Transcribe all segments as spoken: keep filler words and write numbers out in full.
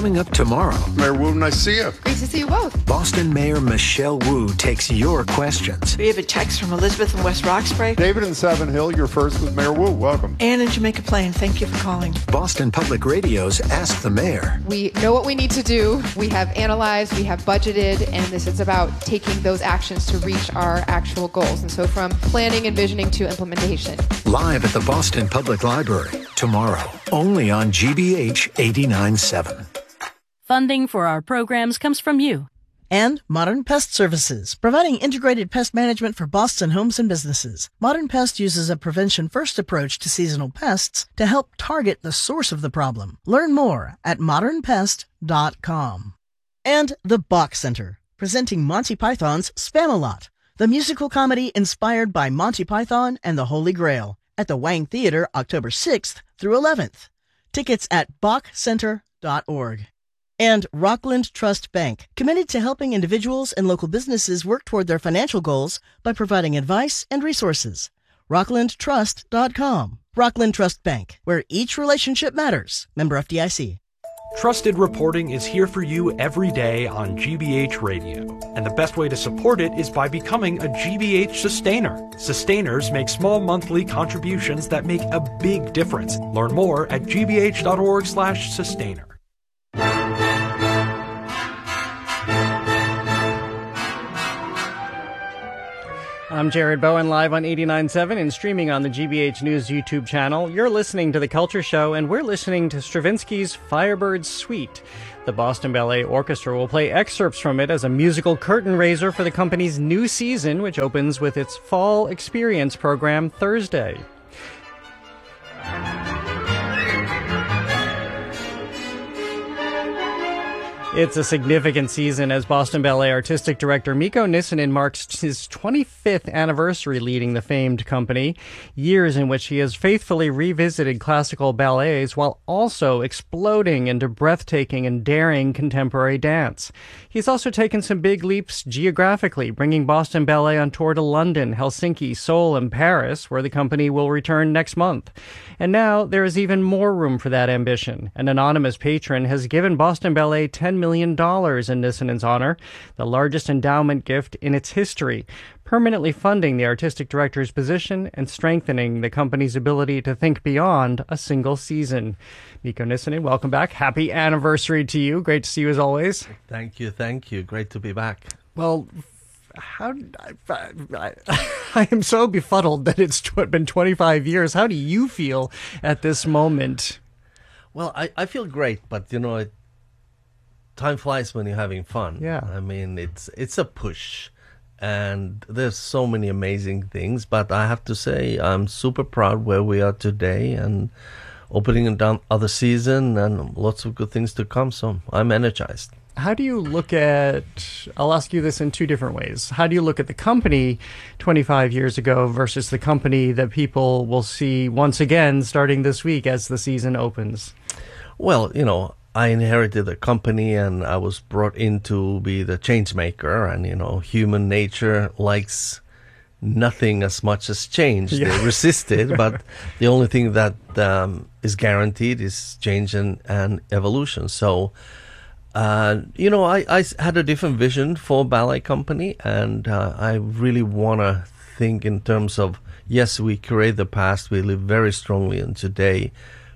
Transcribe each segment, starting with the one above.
Coming up tomorrow. Mayor Wu, nice to see you. Great to see you both. Boston Mayor Michelle Wu takes your questions. We have a text from Elizabeth in West Roxbury. David in Savin Hill, you're first with Mayor Wu. Welcome. Anne in Jamaica Plain, thank you for calling. Boston Public Radio's Ask the Mayor. We know what we need to do. We have analyzed, we have budgeted, and this is about taking those actions to reach our actual goals. And so from planning and visioning to implementation. Live at the Boston Public Library tomorrow, only on G B H eighty-nine point seven. Funding for our programs comes from you. And Modern Pest Services, providing integrated pest management for Boston homes and businesses. Modern Pest uses a prevention-first approach to seasonal pests to help target the source of the problem. Learn more at modern pest dot com. And the Bach Center, presenting Monty Python's Spamalot, the musical comedy inspired by Monty Python and the Holy Grail, at the Wang Theater October sixth through eleventh. Tickets at bach center dot org. And Rockland Trust Bank, committed to helping individuals and local businesses work toward their financial goals by providing advice and resources. rockland trust dot com. Rockland Trust Bank, where each relationship matters. Member F D I C. Trusted reporting is here for you every day on G B H Radio. And the best way to support it is by becoming a G B H sustainer. Sustainers make small monthly contributions that make a big difference. Learn more at g b h dot org slash sustainer. I'm Jared Bowen, live on eighty-nine point seven and streaming on the G B H News YouTube channel. You're listening to The Culture Show, and we're listening to Stravinsky's Firebird Suite. The Boston Ballet Orchestra will play excerpts from it as a musical curtain raiser for the company's new season, which opens with its Fall Experience program Thursday. It's a significant season as Boston Ballet Artistic Director Mikko Nissinen marks his twenty-fifth anniversary leading the famed company, years in which he has faithfully revisited classical ballets while also exploding into breathtaking and daring contemporary dance. He's also taken some big leaps geographically, bringing Boston Ballet on tour to London, Helsinki, Seoul, and Paris, where the company will return next month. And now there is even more room for that ambition. An anonymous patron has given Boston Ballet ten million dollars in Nissinen's honor, the largest endowment gift in its history, permanently funding the artistic director's position and strengthening the company's ability to think beyond a single season. Mikko Nissinen, welcome back. Happy anniversary to you. Great to see you as always. Thank you, thank you. Great to be back. Well, how I, I, I am so befuddled that it's been twenty-five years. How do you feel at this moment? Well, I, I feel great, but you know, it, time flies when you're having fun. Yeah. I mean, it's it's a push, and there's so many amazing things, but I have to say I'm super proud where we are today and opening another season and lots of good things to come, so I'm energized. How do you look at, I'll ask you this in two different ways. How do you look at the company twenty-five years ago versus the company that people will see once again starting this week as the season opens? Well, you know, I inherited a company and I was brought in to be the change maker, and, you know, human nature likes nothing as much as change. Yeah. They resist it, but the only thing that um, is guaranteed is change and, and evolution. So, Uh, you know, I, I had a different vision for ballet company, and uh, I really want to think in terms of, yes, we curate the past, we live very strongly in today,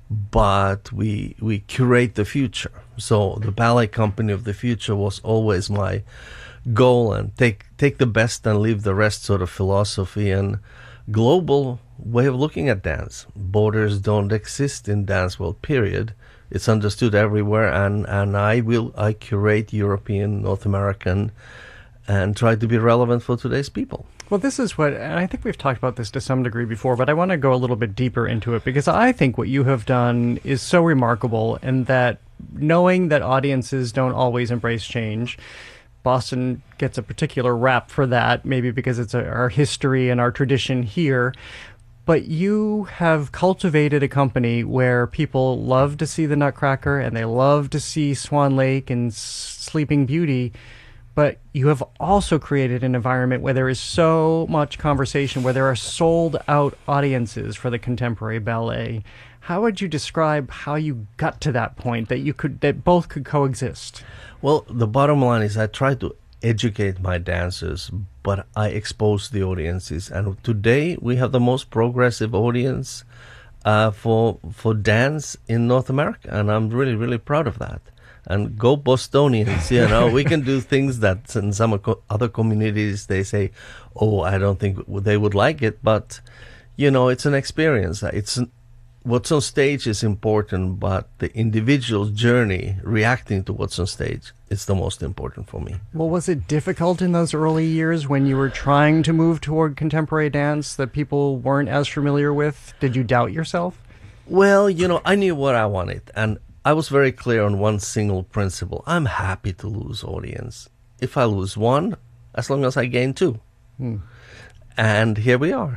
but we we curate the future. So the ballet company of the future was always my goal, and take take the best and leave the rest sort of philosophy and global way of looking at dance. Borders don't exist in dance world, period. It's understood everywhere, and, and I will I curate European, North American, and try to be relevant for today's people. Well, this is what, and I think we've talked about this to some degree before, but I want to go a little bit deeper into it, because I think what you have done is so remarkable, and that knowing that audiences don't always embrace change, Boston gets a particular rap for that, maybe because it's a, our history and our tradition here. But you have cultivated a company where people love to see the Nutcracker and they love to see Swan Lake and Sleeping Beauty. But you have also created an environment where there is so much conversation, where there are sold out audiences for the contemporary ballet. How would you describe how you got to that point that you could that both could coexist? Well, the bottom line is I try to educate my dancers, but I expose the audiences. And today we have the most progressive audience uh, for for dance in North America, and I'm really, really proud of that. And go Bostonians, you know, we can do things that in some co- other communities they say, oh, I don't think they would like it. But, you know, it's an experience. It's what's on stage is important, but the individual's journey reacting to what's on stage is the most important for me. Well, was it difficult in those early years when you were trying to move toward contemporary dance that people weren't as familiar with? Did you doubt yourself? Well, you know, I knew what I wanted, and I was very clear on one single principle. I'm happy to lose audience. If I lose one, as long as I gain two. Hmm. And here we are.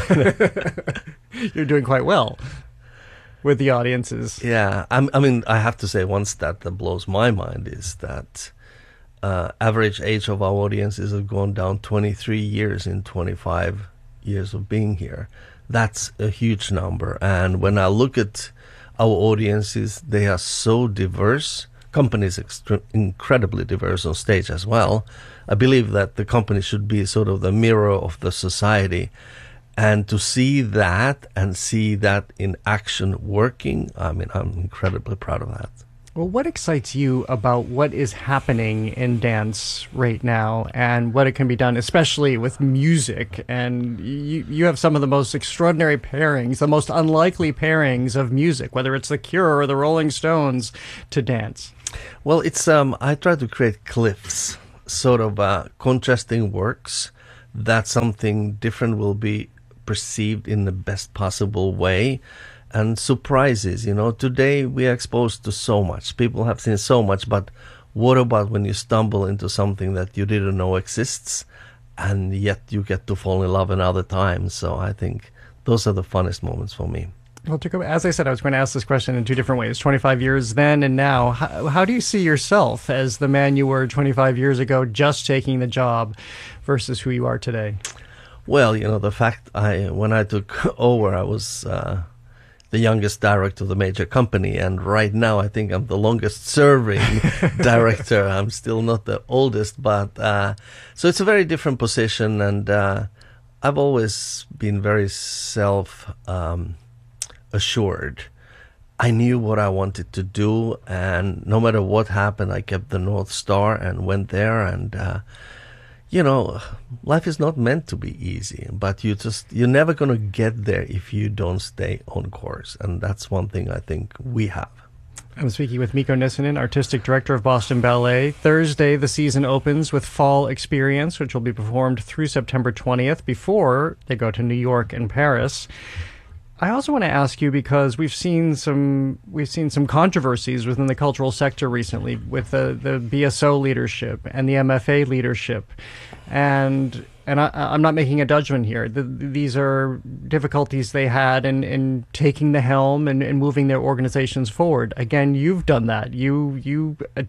You're doing quite well with the audiences. Yeah. I'm, I mean, I have to say one stat that blows my mind is that uh, average age of our audiences has gone down twenty-three years in twenty-five years of being here. That's a huge number. And when I look at our audiences, they are so diverse. Companies extre- incredibly diverse on stage as well. I believe that the company should be sort of the mirror of the society. And to see that and see that in action working, I mean, I'm incredibly proud of that. Well, what excites you about what is happening in dance right now and what it can be done, especially with music? And you, you have some of the most extraordinary pairings, the most unlikely pairings of music, whether it's The Cure or the Rolling Stones, to dance. Well, it's um, I try to create cliffs, sort of uh, contrasting works that something different will be perceived in the best possible way. And surprises, you know, today we are exposed to so much. People have seen so much, but what about when you stumble into something that you didn't know exists, and yet you get to fall in love another time? So I think those are the funnest moments for me. Well, to go, as I said, I was going to ask this question in two different ways. twenty-five years then and now, how, how do you see yourself as the man you were twenty-five years ago, just taking the job, versus who you are today? Well, you know, the fact I, when I took over, I was uh, the youngest director of the major company, and right now I think I'm the longest serving director. I'm still not the oldest, but uh, so it's a very different position, and uh, I've always been very self um, assured. I knew what I wanted to do, and no matter what happened, I kept the North Star and went there. And uh, you know, life is not meant to be easy, but you just, you're never going to get there if you don't stay on course. And that's one thing I think we have. I'm speaking with Mikko Nissinen, Artistic Director of Boston Ballet. Thursday, the season opens with Fall Experience, which will be performed through September twentieth before they go to New York and Paris. I also want to ask you, because we've seen some we've seen some controversies within the cultural sector recently with the, the B S O leadership and the M F A leadership, and and I, I'm not making a judgment here. The, these are difficulties they had in, in taking the helm and, and moving their organizations forward. Again, you've done that. You you uh,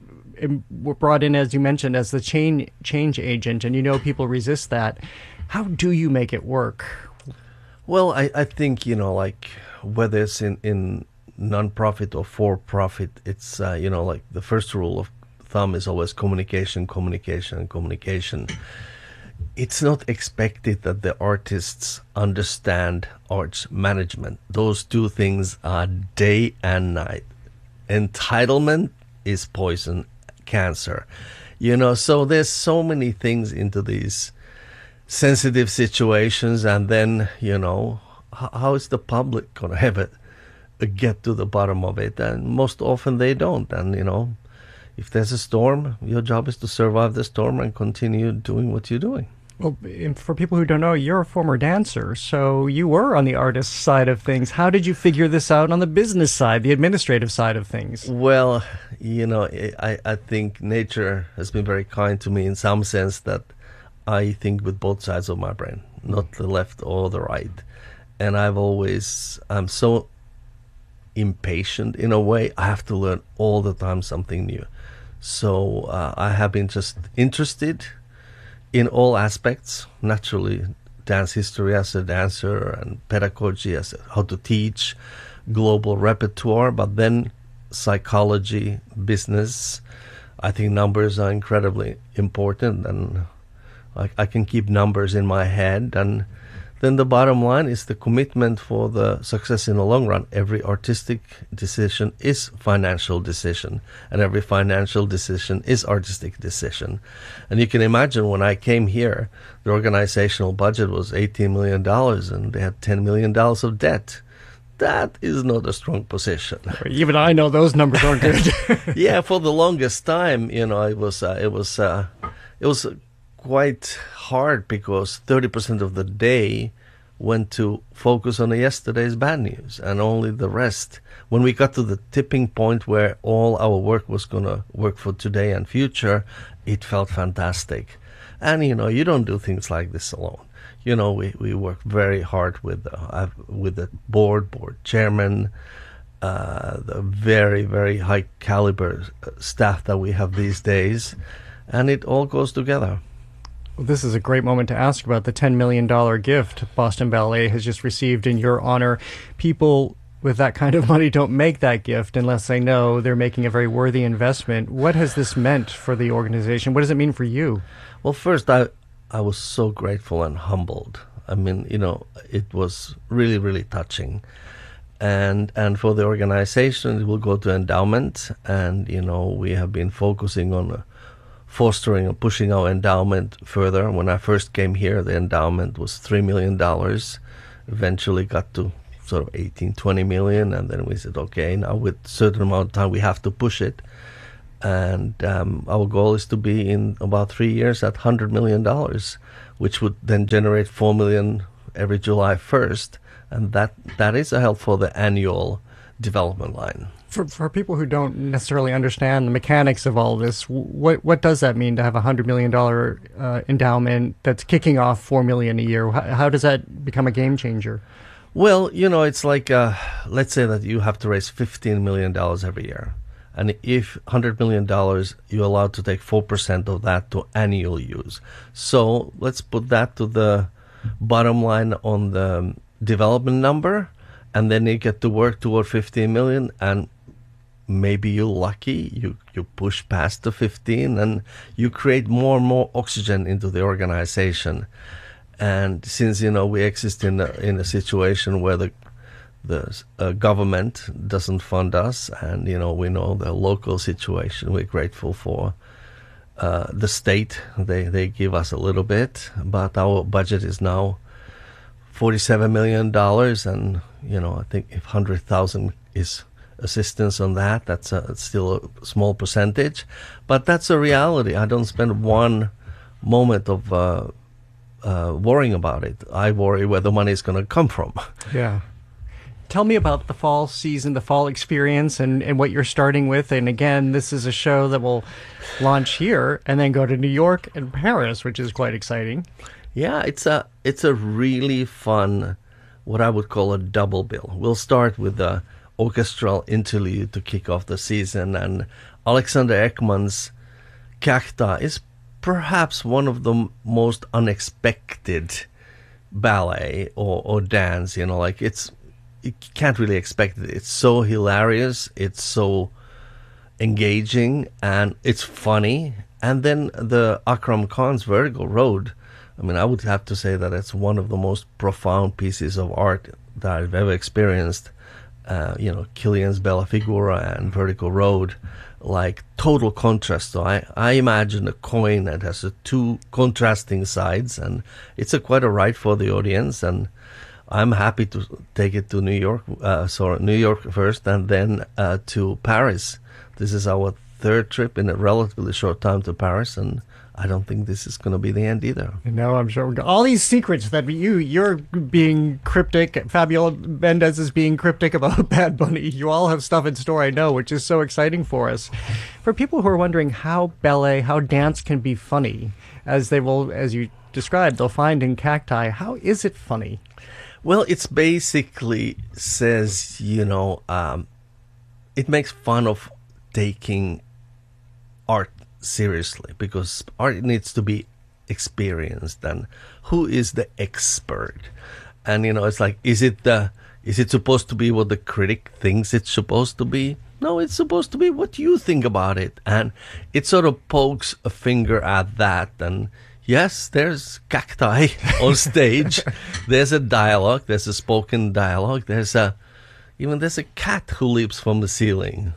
were brought in, as you mentioned, as the change change agent, and you know people resist that. How do you make it work? Well, I, I think, you know, like whether it's in, in non-profit or for-profit, it's, uh, you know, like the first rule of thumb is always communication, communication, and communication. It's not expected that the artists understand arts management. Those two things are day and night. Entitlement is poison, cancer. You know, so there's so many things into these sensitive situations, and then, you know, how, how is the public going to have it, uh, get to the bottom of it? And most often they don't. And, you know, if there's a storm, your job is to survive the storm and continue doing what you're doing. Well, for people who don't know, you're a former dancer, so you were on the artist side of things. How did you figure this out on the business side, the administrative side of things? Well, you know, I, I think nature has been very kind to me in some sense that I think with both sides of my brain, not the left or the right. And I've always, I'm so impatient in a way. I have to learn all the time something new. So uh, I have been just interested in all aspects, naturally, dance history as a dancer and pedagogy as a, how to teach. global repertoire, but then psychology, business. I think numbers are incredibly important, and I, I can keep numbers in my head. And then the bottom line is the commitment for the success in the long run. Every artistic decision is financial decision, and every financial decision is artistic decision. And you can imagine when I came here, the organizational budget was eighteen million dollars, and they had ten million dollars of debt. That is not a strong position. Even I know those numbers aren't good. Yeah, for the longest time, you know, it was uh, it was uh, it was quite hard because thirty percent of the day went to focus on yesterday's bad news, and only the rest. When we got to the tipping point where all our work was going to work for today and future, it felt fantastic. And you know, you don't do things like this alone. You know, we, we work very hard with the, uh, with the board, board chairman, uh, the very, very high caliber staff that we have these days, and it all goes together. Well, this is a great moment to ask about the ten million dollars gift Boston Ballet has just received in your honor. People with that kind of money don't make that gift unless they know they're making a very worthy investment. What has this meant for the organization? What does it mean for you? Well, first, I I was so grateful and humbled. I mean, you know, it was really, really touching. And and for the organization, it will go to endowment. And, you know, we have been focusing on uh, fostering and pushing our endowment further. When I first came here, the endowment was three million dollars. Eventually got to sort of eighteen, twenty million. And then we said, okay, now with a certain amount of time, we have to push it. And um, our goal is to be in about three years at one hundred million dollars, which would then generate four million dollars every July first. And that that is a help for the annual development line. For for people who don't necessarily understand the mechanics of all this, what what does that mean to have a one hundred million dollars uh, endowment that's kicking off four million dollars a year? How, how does that become a game changer? Well, you know, it's like, uh, let's say that you have to raise fifteen million dollars every year. And if one hundred million dollars, you're allowed to take four percent of that to annual use. So let's put that to the bottom line on the development number, and then you get to work toward fifteen million, and maybe you're lucky, you, you push past the fifteen, and you create more and more oxygen into the organization. And since, you know, we exist in a, in a situation where the the uh, government doesn't fund us, and you know, we know the local situation, we're grateful for uh, the state. They they give us a little bit, but our budget is now forty-seven million dollars, and you know, I think if one hundred thousand is assistance on that, that's a, it's still a small percentage, but that's a reality. I don't spend one moment of uh, uh, worrying about it. I worry where the money is going to come from. Yeah. Tell me about the fall season, the fall experience, and, and what you're starting with. And again, this is a show that will launch here and then go to New York and Paris, which is quite exciting. Yeah, it's a it's a really fun, what I would call a double bill. We'll start with the orchestral interlude to kick off the season, and Alexander Ekman's Cacta is perhaps one of the m- most unexpected ballet or, or dance. You know, like it's you can't really expect it. It's so hilarious, it's so engaging, and it's funny. And then the Akram Khan's Vertical Road, I mean, I would have to say that it's one of the most profound pieces of art that I've ever experienced. Uh, you know, Kilian's Bella Figura and Vertical Road, like total contrast. So I, I imagine a coin that has a two contrasting sides, and it's a quite a ride for the audience. And I'm happy to take it to New York, uh, sorry, New York first, and then uh, to Paris. This is our third trip in a relatively short time to Paris, and I don't think this is going to be the end either. No, I'm sure. All these secrets that you, you're being cryptic, Fabiola Mendez is being cryptic about Bad Bunny. You all have stuff in store, I know, which is so exciting for us. For people who are wondering how ballet, how dance can be funny, as they will, as you described, they'll find in Cacti, how is it funny? Well, it's basically says, you know, um, it makes fun of taking art seriously, because art needs to be experienced, and who is the expert? And, you know, it's like, is it the Is it supposed to be what the critic thinks it's supposed to be? No, it's supposed to be what you think about it. And it sort of pokes a finger at that. And yes, there's cacti on stage. There's a dialogue. There's a spoken dialogue. There's a, even there's a cat who leaps from the ceiling.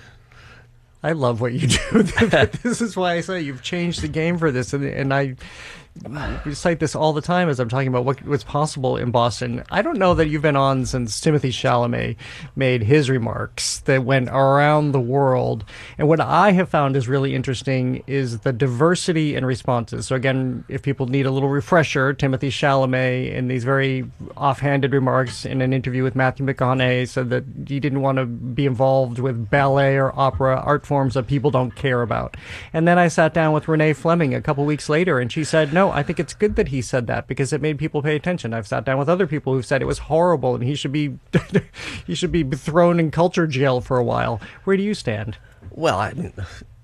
I love what you do. This is why I say you've changed the game for this. And, and I we cite this all the time as I'm talking about what, what's possible in Boston. I don't know that you've been on since Timothée Chalamet made his remarks that went around the world. And what I have found is really interesting is the diversity in responses. So again, if people need a little refresher, Timothée Chalamet, in these very offhanded remarks in an interview with Matthew McConaughey, said that he didn't want to be involved with ballet or opera, art forms that people don't care about. And then I sat down with Renee Fleming a couple weeks later, and she said, no, I think it's good that he said that because it made people pay attention. I've sat down with other people who've said it was horrible and he should be he should be thrown in culture jail for a while. Where do you stand? Well, I mean,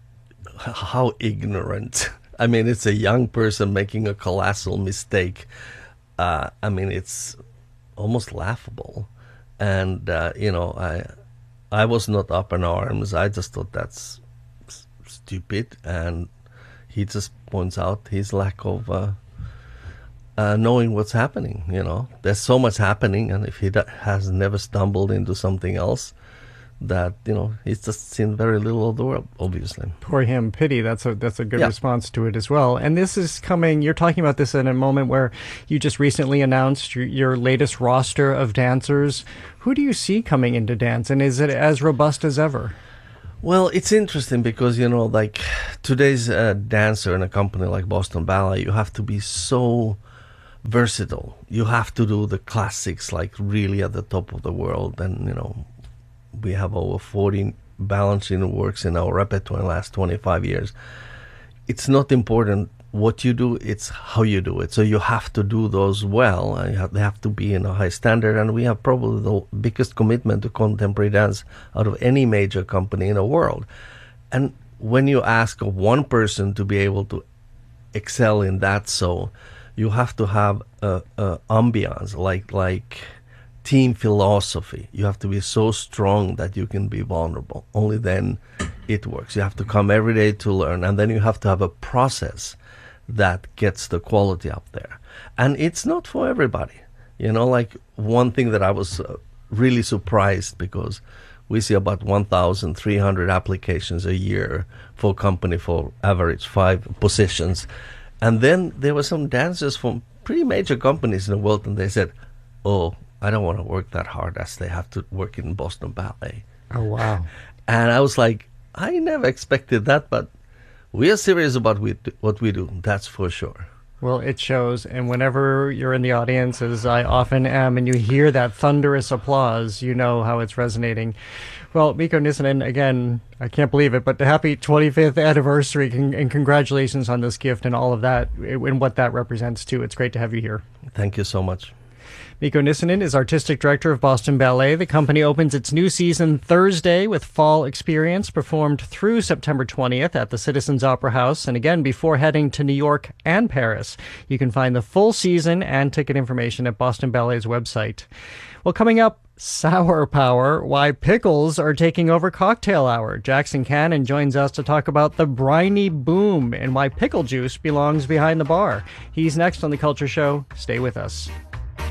how ignorant. I mean, it's a young person making a colossal mistake. Uh, I mean, it's almost laughable. And, uh, you know, I I was not up in arms. I just thought that's s- stupid. And he just points out his lack of uh, uh, knowing what's happening, you know. There's so much happening, and if he da- has never stumbled into something else, that, you know, he's just seen very little of the world, obviously. Poor him. Pity. That's a that's a good Yeah. response to it as well. And this is coming, you're talking about this in a moment where you just recently announced your, your latest roster of dancers. Who do you see coming into dance, and is it as robust as ever? Well, it's interesting because, you know, like today's uh, dancer in a company like Boston Ballet, you have to be so versatile. You have to do the classics like really at the top of the world. And, you know, we have over forty balancing works in our repertoire in the last twenty-five years. It's not important what you do, it's how you do it. So you have to do those well, and you have, they have to be in a high standard. And we have probably the biggest commitment to contemporary dance out of any major company in the world. And when you ask one person to be able to excel in that, so you have to have a, a ambiance, like like team philosophy. You have to be so strong that you can be vulnerable. Only then it works. You have to come every day to learn, and then you have to have a process that gets the quality up there. And it's not for everybody. You know, like one thing that I was uh, really surprised, because we see about one thousand three hundred applications a year for a company for average five positions. And then there were some dancers from pretty major companies in the world, and they said, oh, I don't want to work that hard as they have to work in Boston Ballet. Oh, wow. And I was like, I never expected that, but we are serious about we do, what we do, that's for sure. Well, it shows. And whenever you're in the audience, as I often am, and you hear that thunderous applause, you know how it's resonating. Well, Mikko Nissinen, again, I can't believe it, but the happy twenty-fifth anniversary, con- and congratulations on this gift and all of that, and what that represents, too. It's great to have you here. Thank you so much. Mikko Nissinen is Artistic Director of Boston Ballet. The company opens its new season Thursday with Fall Experience, performed through September twentieth at the Citizens Opera House, and again before heading to New York and Paris. You can find the full season and ticket information at Boston Ballet's website. Well, coming up, Sour Power, why pickles are taking over cocktail hour. Jackson Cannon joins us to talk about the briny boom and why pickle juice belongs behind the bar. He's next on The Culture Show. Stay with us.